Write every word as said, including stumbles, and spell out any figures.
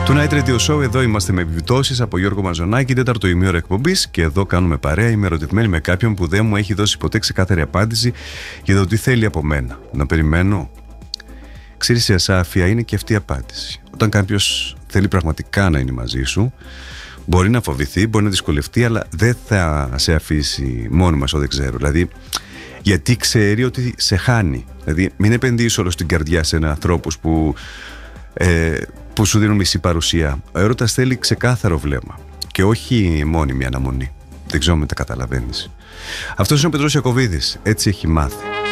Tonight Radio Show, εδώ είμαστε με επιπτώσεις από Γιώργο Μαζονάκη, τέταρτο ημίωρο εκπομπής, και εδώ κάνουμε παρέα. Είμαι ερωτευμένη με κάποιον που δεν μου έχει δώσει ποτέ ξεκάθαρη απάντηση για το τι θέλει από μένα. Να περιμένω. Ξέρεις, η ασάφεια είναι και αυτή η απάντηση. Όταν κάποιος θέλει πραγματικά να είναι μαζί σου, μπορεί να φοβηθεί, μπορεί να δυσκολευτεί, αλλά δεν θα σε αφήσει μόνιμα όσο δεν ξέρω. Δηλαδή, γιατί ξέρει ότι σε χάνει. Δηλαδή, μην επενδύεις όλο στην καρδιά σε ανθρώπους που. Ε, που σου δίνουν μισή παρουσία. Ο έρωτας θέλει ξεκάθαρο βλέμμα και όχι μόνιμη αναμονή. Δεν ξέρω αν με τα καταλαβαίνεις. Αυτός είναι ο Πετρός Ιακωβίδης. Έτσι έχει μάθει.